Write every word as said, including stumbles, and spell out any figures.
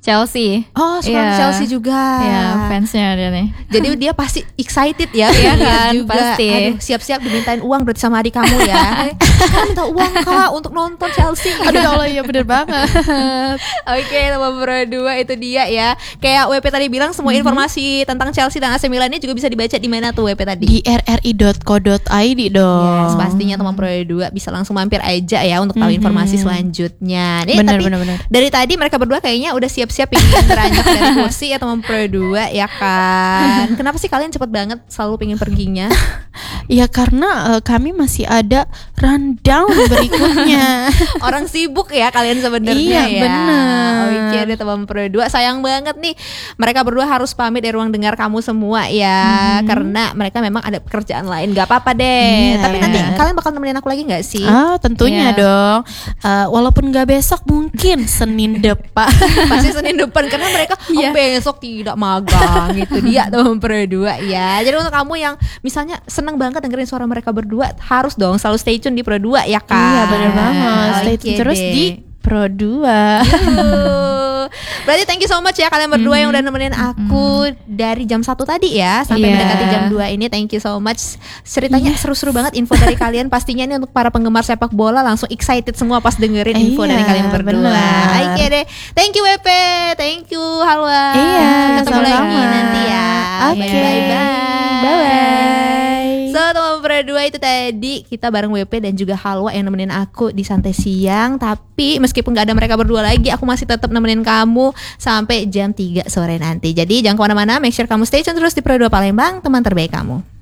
Chelsea. Oh, suka Iya. Chelsea juga. Iya, fansnya dia nih. Jadi dia pasti excited ya. Iya lihat kan, juga. pasti. Aduh, siap-siap dimintain uang berarti sama adik kamu ya. Kak minta uang kak untuk nonton Chelsea. Aduh ya Allah, iya bener banget. Oke, nomor dua itu dia ya. Kayak W P tadi bilang semua Mhm. informasi tentang Chelsea dan A C Milan ini juga bisa dibaca di mana tuh W P tadi? Di r r i dot co dot i d dong. Yes, pastinya teman Pro dua bisa langsung mampir aja ya untuk tahu Mhm. informasi selanjutnya. Nih, Bener, tapi bener, bener. dari tadi mereka berdua kayaknya udah siap-siap ingin beranjak dari kursi ya teman Pro dua ya kan. Kenapa sih kalian cepet banget selalu pengen perginya? Ya karena uh, kami masih ada rundown berikutnya. Orang sibuk ya kalian sebenarnya Iya, ya. bener. Oke deh teman Pro dua, sayang banget nih mereka berdua harus pamit dari ruang dengar kamu semua ya, Mhm. karena mereka memang ada pekerjaan lain. Gak apa-apa deh. Iya. Tapi nanti kalian bakal nemenin aku lagi nggak sih? Ah, tentunya Iya. dong. Uh, walaupun gak besok, mungkin Senin depan. Pasti Senin depan karena mereka oh, Iya. besok tidak magang gitu dia teman Pro dua ya. Jadi untuk kamu yang misalnya seneng banget dengerin suara mereka berdua, harus dong selalu stay tune di Pro dua ya kan. Iya bener banget. Stay Oke tune terus deh. di Pro dua. Yuh. Berarti thank you so much ya kalian berdua yang udah nemenin aku dari jam satu tadi ya sampai Iya. mendekati jam dua ini. Thank you so much. Ceritanya seru-seru banget, info dari kalian pastinya ini untuk para penggemar sepak bola langsung excited semua pas dengerin info Iya, dari kalian berdua. benar. Oke deh. Thank you W P. Thank you Halwa. Iya, Ketemu lagi sama-sama. nanti ya. Oke. Bye bye. Bye bye. So teman Pro dua itu tadi kita bareng W P dan juga Halwa yang nemenin aku di Santai Siang. Tapi meskipun gak ada mereka berdua lagi, aku masih tetap nemenin kamu sampai jam tiga sore nanti. Jadi jangan kemana-mana, make sure kamu stay tune terus di Pro dua Palembang, teman terbaik kamu.